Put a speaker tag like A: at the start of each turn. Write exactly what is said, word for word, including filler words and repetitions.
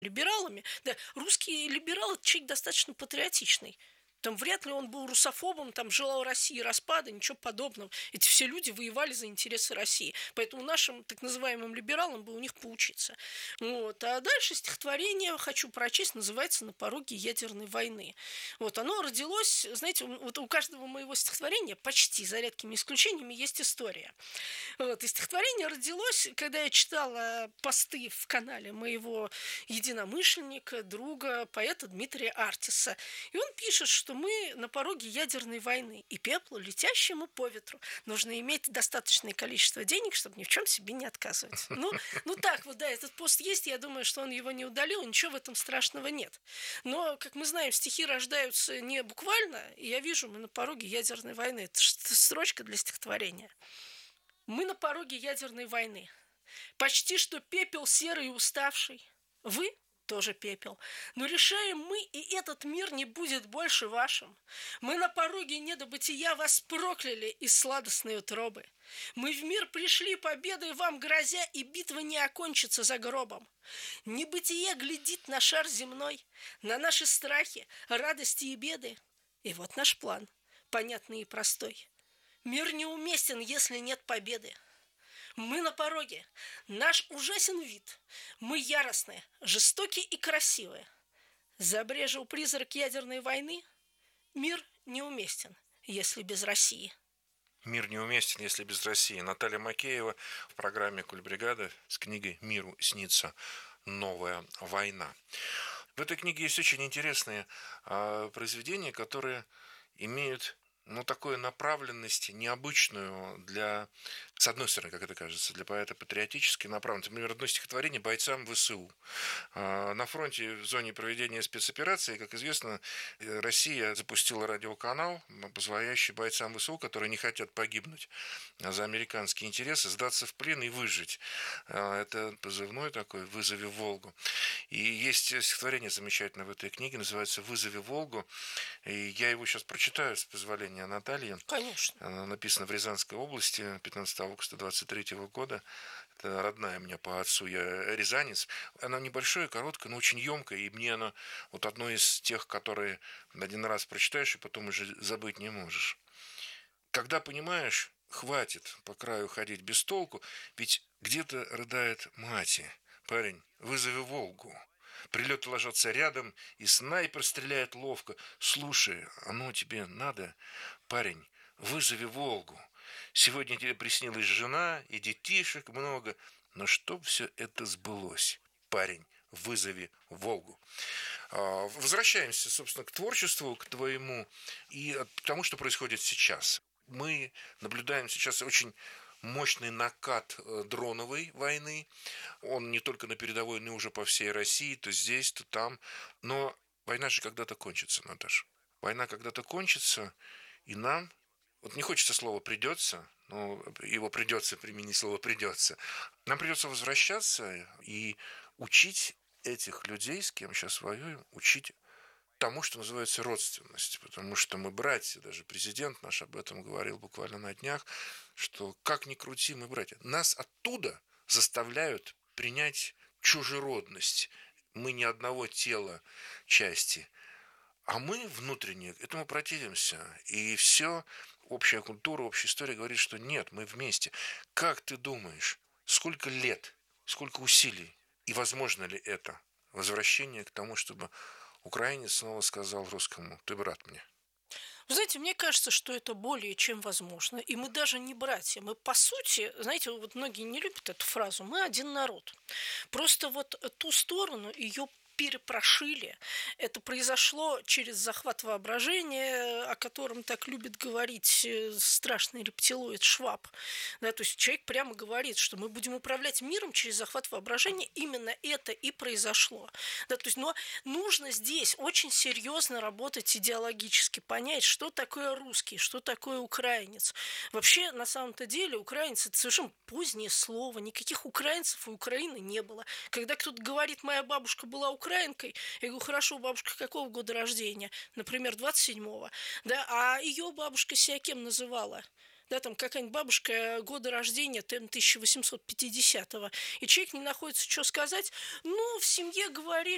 A: либералами. Да, русский либерал – это человек достаточно патриотичный. Там вряд ли он был русофобом, там желал России распада, ничего подобного. Эти все люди воевали за интересы России. Поэтому нашим так называемым либералам бы у них поучиться. Вот. А дальше стихотворение хочу прочесть, называется «На пороге ядерной войны». Вот. Оно родилось, знаете, вот у каждого моего стихотворения, почти за редкими исключениями, есть история. Вот. И стихотворение родилось, когда я читала посты в канале моего единомышленника, друга, поэта Дмитрия Артиса. И он пишет, что мы на пороге ядерной войны, и пеплу, летящему по ветру, нужно иметь достаточное количество денег, чтобы ни в чем себе не отказывать. Ну, ну так вот, да, этот пост есть, я думаю, что он его не удалил, ничего в этом страшного нет. Но, как мы знаем, стихи рождаются не буквально, и я вижу, мы на пороге ядерной войны. Это строчка для стихотворения. Мы на пороге ядерной войны. Почти что пепел серый и уставший. Вы тоже пепел. Но решаем мы, и этот мир не будет больше вашим. Мы на пороге недобытия вас прокляли из сладостной утробы. Мы в мир пришли победой вам грозя, и битва не окончится за гробом. Небытие глядит на шар земной, на наши страхи, радости и беды. И вот наш план, понятный и простой. Мир неуместен, если нет победы. Мы на пороге. Наш ужасен вид. Мы яростные, жестокие и красивые. Забрежил призрак ядерной войны. Мир неуместен, если без России.
B: Мир неуместен, если без России. Наталья Макеева в программе «Кульбригада» с книгой «Миру снится новая война». В этой книге есть очень интересные э, произведения, которые имеют ну, такую направленность необычную для, с одной стороны, как это кажется, для поэта патриотически направленность. Например, одно стихотворение бойцам ВСУ. На фронте в зоне проведения спецоперации, как известно, Россия запустила радиоканал, позволяющий бойцам ВСУ, которые не хотят погибнуть за американские интересы, сдаться в плен и выжить. Это позывной такой «Вызови Волгу». И есть стихотворение замечательное в этой книге, называется «Вызови Волгу». И я его сейчас прочитаю, с позволения Натальи.
A: Конечно.
B: Она написана в Рязанской области пятнадцатого августа двадцать третьего года. Это родная у меня по отцу, я рязанец. Она небольшая, короткая, но очень емкая. И мне она вот одно из тех, которые один раз прочитаешь, и потом уже забыть не можешь. Когда понимаешь, хватит по краю ходить без толку, ведь где-то рыдает мать. Парень, вызови Волгу. Прилеты ложатся рядом, и снайпер стреляет ловко. Слушай, оно тебе надо? Парень, вызови Волгу. Сегодня тебе приснилась жена и детишек много. Но чтоб все это сбылось, парень, вызови Волгу. Возвращаемся, собственно, к творчеству, к твоему, и к тому, что происходит сейчас. Мы наблюдаем сейчас очень мощный накат дроновой войны. Он не только на передовой, но и уже по всей России, то здесь, то там. Но война же когда-то кончится, Наташа. Война когда-то кончится, и нам, вот не хочется слова «придется», но его придется применить, слово «придется». Нам придется возвращаться и учить этих людей, с кем сейчас воюем, учить тому, что называется родственность, потому что мы братья, даже президент наш об этом говорил буквально на днях, что как ни крути, мы братья. Нас оттуда заставляют принять чужеродность. Мы не одного тела части, а мы внутренне этому противимся. И все, общая культура, общая история говорит, что нет, мы вместе. Как ты думаешь, сколько лет, сколько усилий, и возможно ли это возвращение к тому, чтобы украинец снова сказал русскому: ты брат мне?
A: Вы знаете, мне кажется, что это более чем возможно. И мы даже не братья. Мы, по сути, знаете, вот многие не любят эту фразу, мы один народ. Просто вот ту сторону ее перепрошили. Это произошло через захват воображения, о котором так любит говорить страшный рептилоид Шваб. Да, то есть человек прямо говорит, что мы будем управлять миром через захват воображения. Именно это и произошло. Да, то есть, но нужно здесь очень серьезно работать идеологически, понять, что такое русский, что такое украинец. Вообще, на самом-то деле, украинец – это совершенно позднее слово. Никаких украинцев у Украины не было. Когда кто-то говорит, моя бабушка была украинкой, я говорю, хорошо, бабушка какого года рождения? Например, двадцать седьмого. Да, а ее бабушка себя кем называла? Да, там какая-нибудь бабушка года рождения тысяча восемьсот пятидесятого. И человек не находится, что сказать. Ну, в семье говорили,